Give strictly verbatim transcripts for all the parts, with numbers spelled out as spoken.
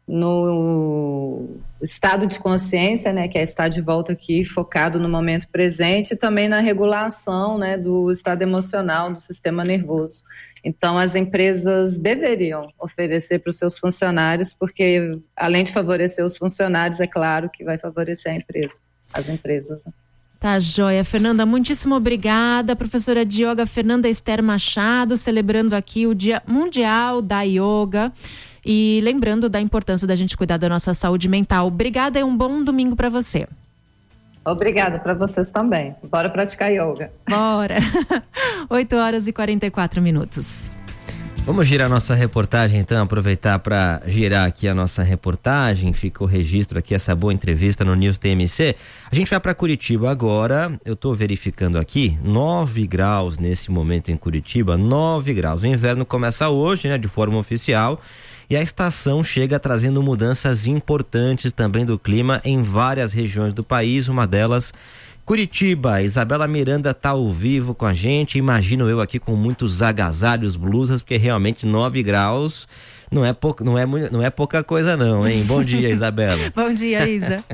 no estado de consciência, né, que é estar de volta aqui focado no momento presente, e também na regulação, né, do estado emocional, do sistema nervoso. Então, as empresas deveriam oferecer para os seus funcionários, porque além de favorecer os funcionários, é claro que vai favorecer a empresa, as empresas. Tá, joia. Fernanda, muitíssimo obrigada. Professora de Yoga Fernanda Esther Machado, celebrando aqui o Dia Mundial da Yoga. E lembrando da importância da gente cuidar da nossa saúde mental. Obrigada e um bom domingo para você. Obrigada para vocês também. Bora praticar yoga. Bora. oito horas e quarenta e quatro minutos. Vamos girar nossa reportagem então, aproveitar para girar aqui a nossa reportagem, fica o registro aqui, essa boa entrevista no News T M C. A gente vai para Curitiba agora, eu estou verificando aqui, nove graus nesse momento em Curitiba, nove graus. O inverno começa hoje, né, de forma oficial, e a estação chega trazendo mudanças importantes também do clima em várias regiões do país, uma delas Curitiba. Isabela Miranda está ao vivo com a gente, imagino eu aqui com muitos agasalhos, blusas, porque realmente nove graus não é, pou, não é, não é pouca coisa não, hein? Bom dia, Isabela. Bom dia, Isa.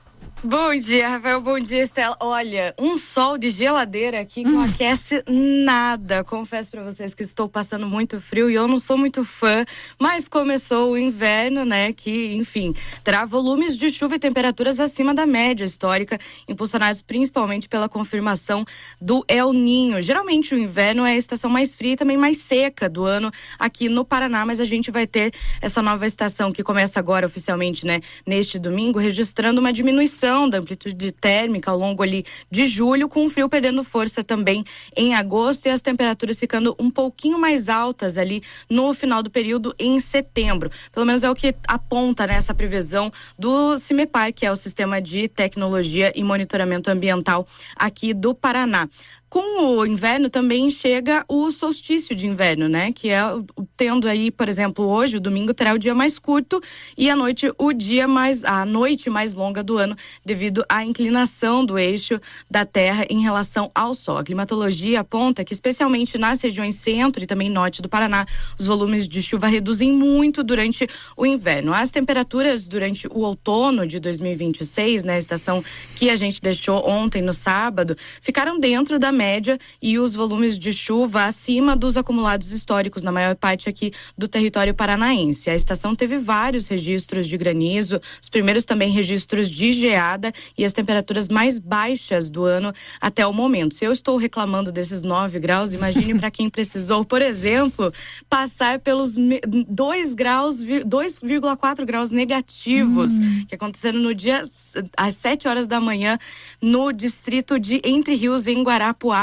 Bom dia, Rafael, bom dia, Estela. Olha, um sol de geladeira aqui que não aquece nada. Confesso pra vocês que estou passando muito frio e eu não sou muito fã, mas começou o inverno, né, que, enfim, terá volumes de chuva e temperaturas acima da média histórica, impulsionados principalmente pela confirmação do El Niño. Geralmente o inverno é a estação mais fria e também mais seca do ano aqui no Paraná, mas a gente vai ter essa nova estação que começa agora oficialmente, né, neste domingo, registrando uma diminuição da amplitude térmica ao longo ali de julho, com o frio perdendo força também em agosto e as temperaturas ficando um pouquinho mais altas ali no final do período em setembro. Pelo menos é o que aponta nessa previsão do CIMEPAR, que é o Sistema de Tecnologia e Monitoramento Ambiental aqui do Paraná. Com o inverno também chega o solstício de inverno, né? Que é tendo aí, por exemplo, hoje, o domingo terá o dia mais curto e à noite o dia mais, a noite mais longa do ano, devido à inclinação do eixo da Terra em relação ao Sol. A climatologia aponta que, especialmente nas regiões centro e também norte do Paraná, os volumes de chuva reduzem muito durante o inverno. As temperaturas durante o outono de dois mil e vinte e seis, né? A estação que a gente deixou ontem no sábado, ficaram dentro da média média e os volumes de chuva acima dos acumulados históricos na maior parte aqui do território paranaense. A estação teve vários registros de granizo, os primeiros também registros de geada e as temperaturas mais baixas do ano até o momento. Se eu estou reclamando desses nove graus, imagine para quem precisou, por exemplo, passar pelos dois graus, dois vírgula quatro graus negativos hum. que aconteceram no dia às sete horas da manhã no distrito de Entre Rios, em Guarapuava.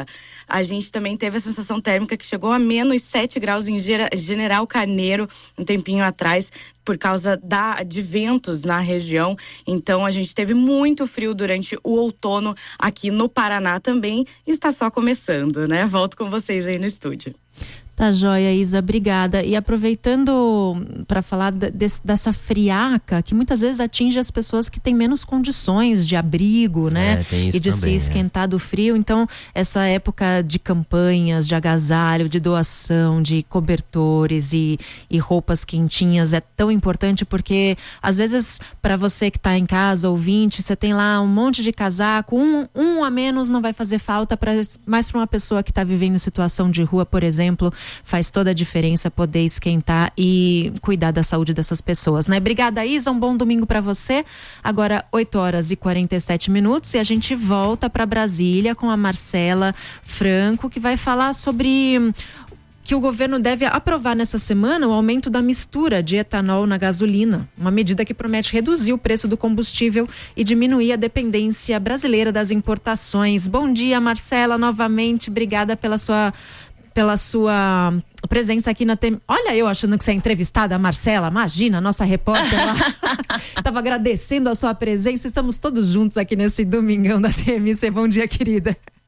A gente também teve a sensação térmica que chegou a menos sete graus em General Carneiro um tempinho atrás, por causa da, de ventos na região. Então a gente teve muito frio durante o outono aqui no Paraná também. Está só começando, né? Volto com vocês aí no estúdio. Tá joia, Isa, obrigada. E aproveitando para falar de, dessa friaca que muitas vezes atinge as pessoas que têm menos condições de abrigo, né? É, e de também, se esquentar é. do frio. Então, essa época de campanhas, de agasalho, de doação, de cobertores e, e roupas quentinhas é tão importante, porque às vezes para você que está em casa, ouvinte, você tem lá um monte de casaco, um, um a menos não vai fazer falta, pra, mas para uma pessoa que está vivendo situação de rua, por exemplo, faz toda a diferença poder esquentar e cuidar da saúde dessas pessoas, né? Obrigada, Isa, um bom domingo para você. Agora oito horas e quarenta e sete minutos e a gente volta para Brasília com a Marcela Franco, que vai falar sobre que o governo deve aprovar nessa semana o aumento da mistura de etanol na gasolina, uma medida que promete reduzir o preço do combustível e diminuir a dependência brasileira das importações. Bom dia, Marcela, novamente, obrigada pela sua pela sua presença aqui na T M. Olha, eu achando que você é entrevistada, a Marcela, imagina, nossa repórter lá. Tava agradecendo a sua presença, estamos todos juntos aqui nesse domingão da T M C. Bom dia, querida.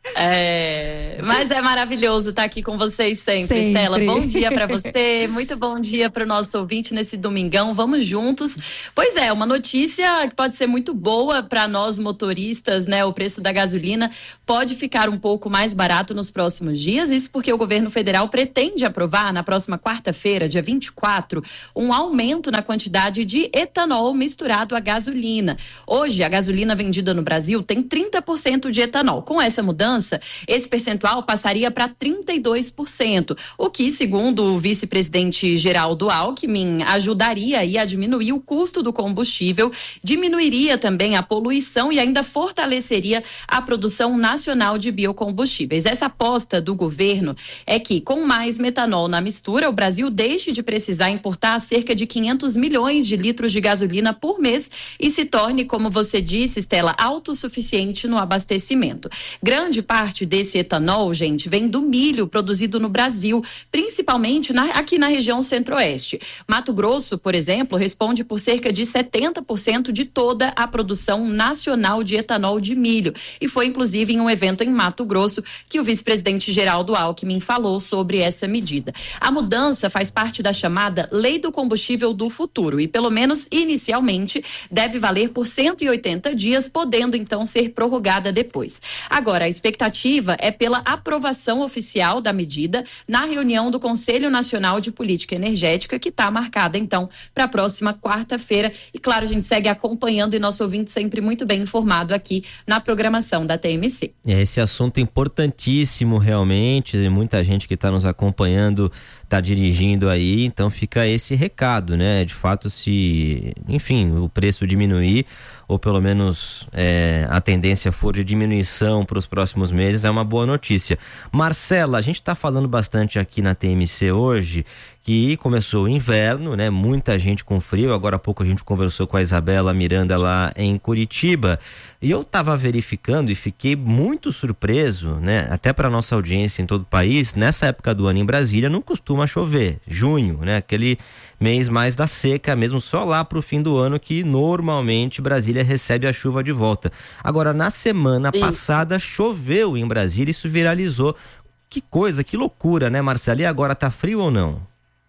É, mas é maravilhoso estar aqui com vocês sempre, sempre. Estela. Bom dia para você, muito bom dia para o nosso ouvinte nesse domingão. Vamos juntos. Pois é, uma notícia que pode ser muito boa para nós motoristas, né? O preço da gasolina pode ficar um pouco mais barato nos próximos dias. Isso porque o governo federal pretende aprovar na próxima quarta-feira, dia vinte e quatro, um aumento na quantidade de etanol misturado à gasolina. Hoje, a gasolina vendida no Brasil tem trinta por cento de etanol. Com essa mudança, esse percentual passaria para trinta e dois por cento, o que, segundo o vice-presidente Geraldo Alckmin, ajudaria aí a diminuir o custo do combustível, diminuiria também a poluição e ainda fortaleceria a produção nacional de biocombustíveis. Essa aposta do governo é que, com mais metanol na mistura, o Brasil deixe de precisar importar cerca de quinhentos milhões de litros de gasolina por mês e se torne, como você disse, Estela, autossuficiente no abastecimento. Grande parte desse etanol, gente, vem do milho produzido no Brasil, principalmente na, aqui na região centro-oeste. Mato Grosso, por exemplo, responde por cerca de setenta por cento de toda a produção nacional de etanol de milho. E foi, inclusive, em um evento em Mato Grosso que o vice-presidente Geraldo Alckmin falou sobre essa medida. A mudança faz parte da chamada Lei do Combustível do Futuro e, pelo menos inicialmente, deve valer por cento e oitenta dias, podendo, então, ser prorrogada depois. Agora, a expectativa é pela aprovação oficial da medida na reunião do Conselho Nacional de Política Energética, que está marcada, então, para a próxima quarta-feira. E, claro, a gente segue acompanhando e nosso ouvinte sempre muito bem informado aqui na programação da T M C. É esse assunto importantíssimo, realmente. Muita gente que está nos acompanhando está dirigindo aí, então fica esse recado, né? De fato, se, enfim, o preço diminuir, ou pelo menos é, a tendência for de diminuição para os próximos meses, é uma boa notícia. Marcela, a gente está falando bastante aqui na T M C hoje que começou o inverno, né? Muita gente com frio. Agora há pouco a gente conversou com a Isabela Miranda lá em Curitiba e eu estava verificando e fiquei muito surpreso, né? Até para nossa audiência em todo o país, nessa época do ano em Brasília não costuma chover, junho, né? Aquele mês mais da seca, mesmo só lá pro fim do ano que normalmente Brasília recebe a chuva de volta. Agora, na semana isso. passada choveu em Brasília, isso viralizou. Que coisa, que loucura, né, Marcela? E agora tá frio ou não?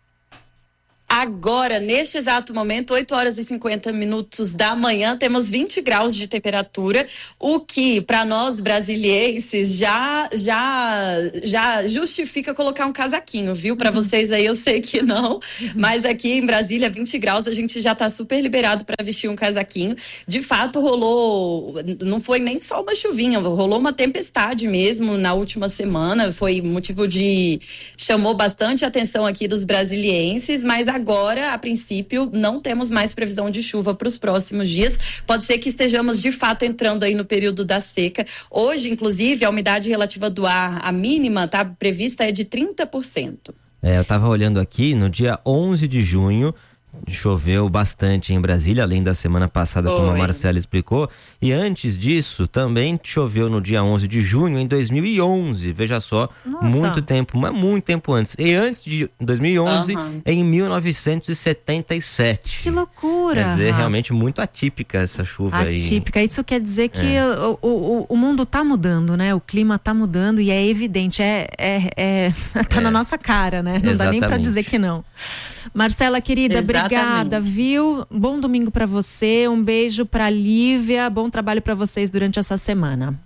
Agora, neste exato momento, oito horas e cinquenta minutos da manhã, temos vinte graus de temperatura, o que para nós brasilienses já, já, já justifica colocar um casaquinho, viu? Para vocês aí eu sei que não, mas aqui em Brasília, vinte graus, a gente já tá super liberado para vestir um casaquinho. De fato, rolou, não foi nem só uma chuvinha, rolou uma tempestade mesmo na última semana, foi motivo de, chamou bastante atenção aqui dos brasilienses, mas agora Agora, a princípio, não temos mais previsão de chuva para os próximos dias. Pode ser que estejamos, de fato, entrando aí no período da seca. Hoje, inclusive, a umidade relativa do ar, a mínima, tá prevista, é de trinta por cento. É, eu estava olhando aqui, no dia onze de junho, choveu bastante em Brasília, além da semana passada, Oi. como a Marcela explicou. E antes disso, também choveu no dia onze de junho em dois mil e onze. Veja só, Nossa. muito tempo, mas muito tempo antes. E antes de dois mil e onze, uhum. em mil novecentos e setenta e sete. Que loucura! Quer dizer, realmente muito atípica essa chuva atípica. aí. Atípica, isso quer dizer que é. o, o, o mundo tá mudando, né? O clima tá mudando e é evidente, é, é, é tá é. na nossa cara, né? Não Exatamente. dá nem pra dizer que não. Marcela, querida, Exatamente. obrigada, viu? Bom domingo pra você, um beijo pra Lívia, bom trabalho pra vocês durante essa semana.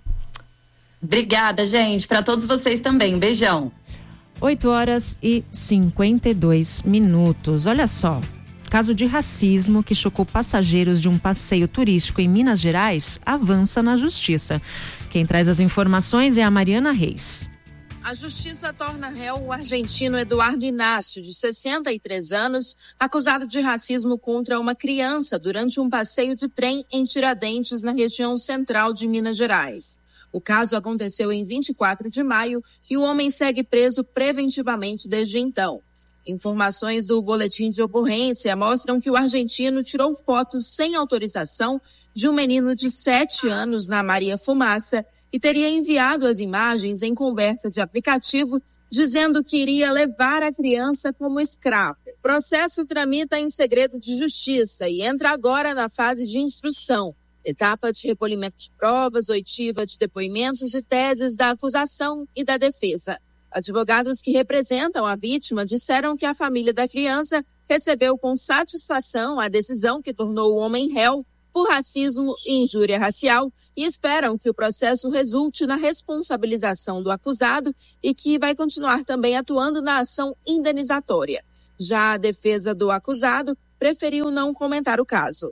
Obrigada, gente, pra todos vocês também, um beijão. oito horas e cinquenta e dois minutos, olha só, caso de racismo que chocou passageiros de um passeio turístico em Minas Gerais avança na justiça. Quem traz as informações é a Mariana Reis. A justiça torna réu o argentino Eduardo Inácio, de sessenta e três anos, acusado de racismo contra uma criança durante um passeio de trem em Tiradentes, na região central de Minas Gerais. O caso aconteceu em vinte e quatro de maio e o homem segue preso preventivamente desde então. Informações do boletim de ocorrência mostram que o argentino tirou fotos sem autorização de um menino de sete anos na Maria Fumaça e teria enviado as imagens em conversa de aplicativo, dizendo que iria levar a criança como escravo. O processo tramita em segredo de justiça e entra agora na fase de instrução. etapa de recolhimento de provas, oitiva de depoimentos e teses da acusação e da defesa. Advogados que representam a vítima disseram que a família da criança recebeu com satisfação a decisão que tornou o homem réu por racismo e injúria racial e esperam que o processo resulte na responsabilização do acusado e que vai continuar também atuando na ação indenizatória. Já a defesa do acusado preferiu não comentar o caso.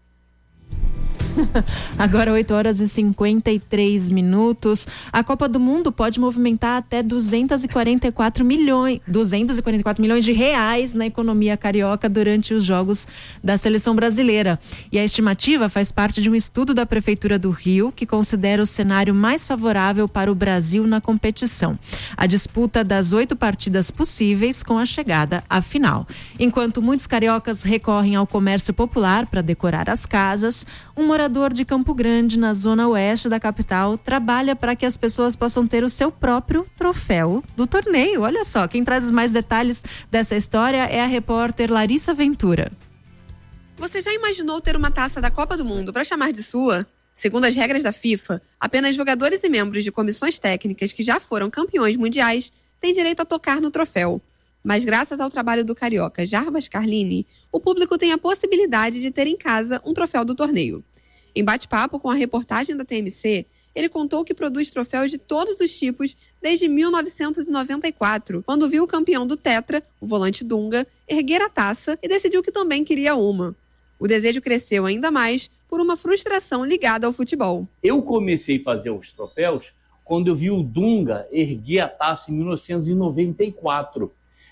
Agora oito horas e cinquenta e três minutos. A Copa do Mundo pode movimentar até duzentos e quarenta e quatro milhões, duzentos e quarenta e quatro milhões de reais na economia carioca durante os jogos da seleção brasileira. E a estimativa faz parte de um estudo da Prefeitura do Rio, que considera o cenário mais favorável para o Brasil na competição. A disputa das oito partidas possíveis com a chegada à final. Enquanto muitos cariocas recorrem ao comércio popular para decorar as casas, um morador de Campo Grande, na zona oeste da capital, trabalha para que as pessoas possam ter o seu próprio troféu do torneio. Olha só, quem traz mais detalhes dessa história é a repórter Larissa Ventura. Você já imaginou ter uma taça da Copa do Mundo para chamar de sua? Segundo as regras da FIFA, apenas jogadores e membros de comissões técnicas que já foram campeões mundiais têm direito a tocar no troféu. Mas graças ao trabalho do carioca Jarbas Carlini, o público tem a possibilidade de ter em casa um troféu do torneio. Em bate-papo com a reportagem da T M C, ele contou que produz troféus de todos os tipos desde mil novecentos e noventa e quatro, quando viu o campeão do Tetra, o volante Dunga, erguer a taça e decidiu que também queria uma. O desejo cresceu ainda mais por uma frustração ligada ao futebol. Eu comecei a fazer os troféus quando eu vi o Dunga erguer a taça em mil novecentos e noventa e quatro.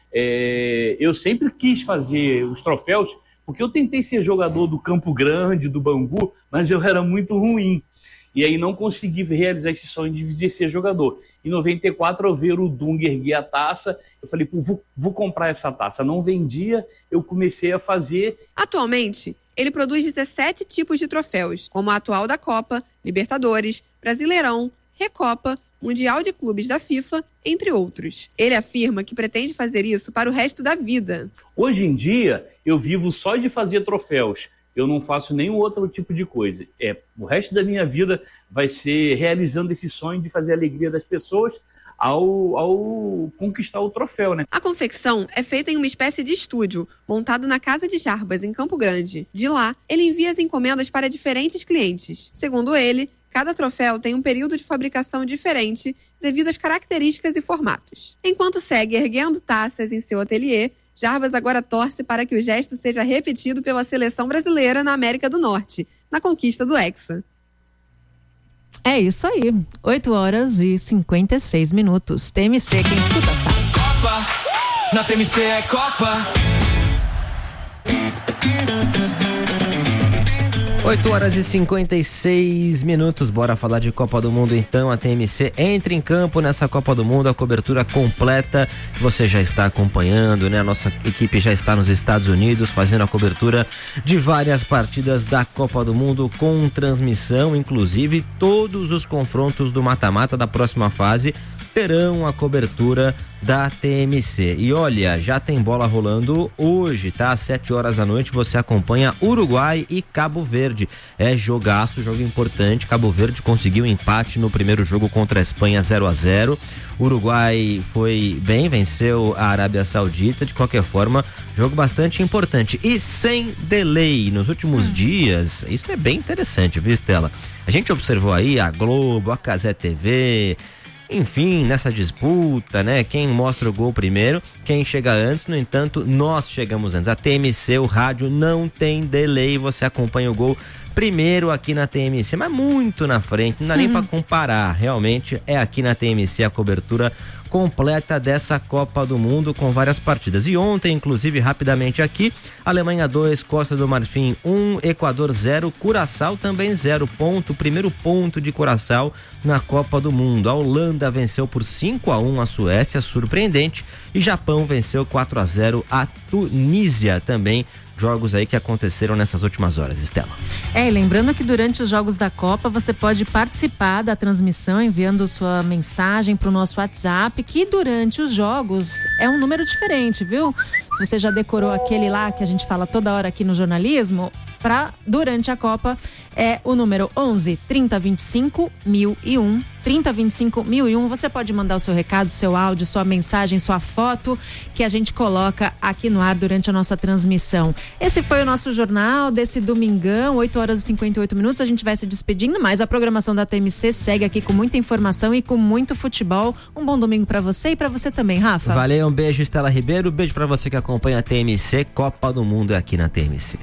É, eu sempre quis fazer os troféus, porque eu tentei ser jogador do Campo Grande, do Bangu, mas eu era muito ruim. E aí não consegui realizar esse sonho de ser jogador. Em noventa e quatro, ao ver o Dunga erguer a taça, eu falei, Pô, vou, vou comprar essa taça. Não vendia, eu comecei a fazer. Atualmente, ele produz dezessete tipos de troféus, como a atual da Copa, Libertadores, Brasileirão, Recopa, Mundial de Clubes da FIFA, entre outros. Ele afirma que pretende fazer isso para o resto da vida. Hoje em dia, eu vivo só de fazer troféus. Eu não faço nenhum outro tipo de coisa. É, o resto da minha vida vai ser realizando esse sonho de fazer a alegria das pessoas ao, ao conquistar o troféu, né? A confecção é feita em uma espécie de estúdio, montado na casa de Jarbas, em Campo Grande. De lá, ele envia as encomendas para diferentes clientes. Segundo ele, cada troféu tem um período de fabricação diferente devido às características e formatos. Enquanto segue erguendo taças em seu ateliê, Jarbas agora torce para que o gesto seja repetido pela seleção brasileira na América do Norte, na conquista do Hexa. É isso aí, oito horas e cinquenta e seis minutos. T M C, quem escuta sabe. Copa, na T M C é Copa. oito horas e cinquenta e seis minutos, bora falar de Copa do Mundo então. A T M C entra em campo nessa Copa do Mundo, a cobertura completa, você já está acompanhando, né? A nossa equipe já está nos Estados Unidos fazendo a cobertura de várias partidas da Copa do Mundo com transmissão, inclusive todos os confrontos do mata-mata da próxima fase terão a cobertura da T M C. E olha, já tem bola rolando hoje, tá? Às sete horas da noite você acompanha Uruguai e Cabo Verde. É jogaço, jogo importante. Cabo Verde conseguiu empate no primeiro jogo contra a Espanha, zero a zero. Uruguai foi bem, venceu a Arábia Saudita. De qualquer forma, jogo bastante importante. E sem delay nos últimos hum. dias, isso é bem interessante, viu, Estela? A gente observou aí a Globo, a Cazé T V... Enfim, nessa disputa, né? Quem mostra o gol primeiro, quem chega antes. No entanto, nós chegamos antes. A T M C, o rádio, não tem delay. Você acompanha o gol primeiro aqui na T M C, mas muito na frente. Não dá uhum. nem pra comparar. Realmente é aqui na T M C a cobertura completa dessa Copa do Mundo com várias partidas. E ontem, inclusive, rapidamente aqui, Alemanha dois, Costa do Marfim um, Equador zero, Curaçao também zero ponto, primeiro ponto de Curaçao na Copa do Mundo. A Holanda venceu por cinco a um a Suécia, surpreendente, e Japão venceu quatro a zero a Tunísia também. Jogos aí que aconteceram nessas últimas horas, Estela. É, e lembrando que durante os Jogos da Copa você pode participar da transmissão enviando sua mensagem para o nosso WhatsApp, que durante os jogos é um número diferente, viu? se você já decorou aquele lá que a gente fala toda hora aqui no jornalismo, para durante a Copa é o número onze, trinta, vinte e cinco, mil e um. trinta, vinte e cinco, mil e um. Você pode mandar o seu recado, seu áudio, sua mensagem, sua foto, que a gente coloca aqui no ar durante a nossa transmissão. Esse foi o nosso jornal desse domingão, oito horas e cinquenta e oito minutos. A gente vai se despedindo, mas a programação da T M C segue aqui com muita informação e com muito futebol. Um bom domingo para você e para você também, Rafa. Valeu, um beijo, Estela Ribeiro. Beijo para você que acompanha a T M C. Copa do Mundo é aqui na T M C.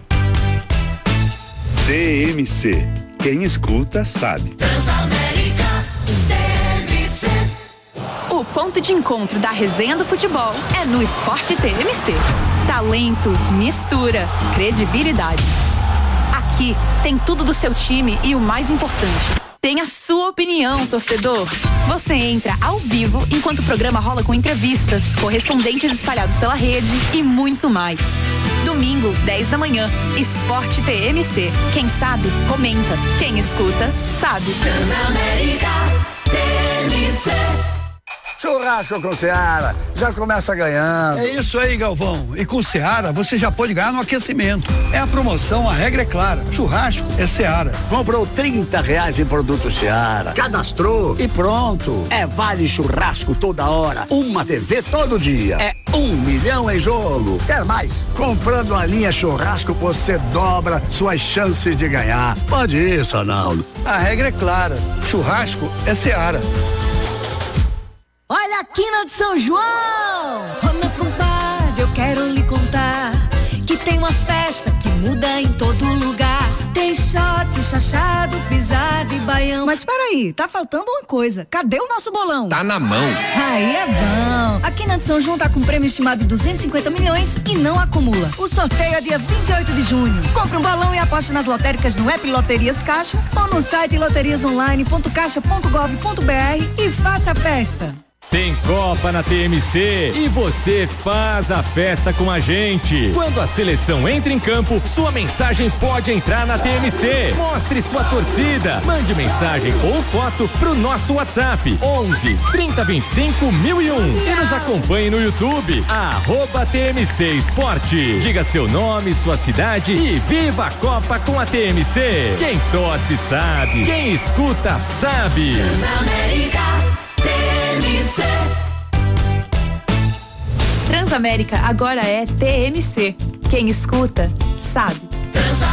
T M C. Quem escuta sabe. Transamérica T M C. O ponto de encontro da resenha do futebol é no Esporte T M C. Talento, mistura, credibilidade. Aqui tem tudo do seu time e o mais importante, tem a sua opinião, torcedor. Você entra ao vivo enquanto o programa rola com entrevistas, correspondentes espalhados pela rede e muito mais. Domingo, dez da manhã, Esporte T M C. Quem sabe, comenta. Quem escuta, sabe. Transamérica T M C. Churrasco com Seara, já começa ganhando. É isso aí, Galvão. E com Seara, você já pode ganhar no aquecimento. É a promoção, a regra é clara. Churrasco é Seara. Comprou trinta reais em produto Seara. Cadastrou e pronto. É vale churrasco toda hora. Uma T V todo dia. É um milhão em jogo. Quer mais? Comprando a linha churrasco, você dobra suas chances de ganhar. Pode ir, Sonaldo. A regra é clara. Churrasco é Seara. Olha a quina de São João! Ô meu compadre, eu quero lhe contar que tem uma festa que muda em todo lugar. Tem shot, chachado, pisado e baião. Mas peraí, tá faltando uma coisa. Cadê o nosso bolão? Tá na mão. Aí é bom. A Quina de São João tá com prêmio estimado de duzentos e cinquenta milhões e não acumula. O sorteio é dia vinte e oito de junho. Compre um balão e aposte nas lotéricas no app Loterias Caixa ou no site loterias online ponto caixa ponto gov ponto br e faça a festa. Tem Copa na T M C e você faz a festa com a gente. Quando a seleção entra em campo, sua mensagem pode entrar na T M C. Mostre sua torcida. Mande mensagem ou foto pro nosso WhatsApp onze, trinta, vinte e cinco, mil e um e nos acompanhe no YouTube arroba T M C Esporte. Diga seu nome, sua cidade e viva a Copa com a T M C. Quem torce sabe, quem escuta sabe. Transamérica T M C. Transamérica agora é T M C. Quem escuta, sabe.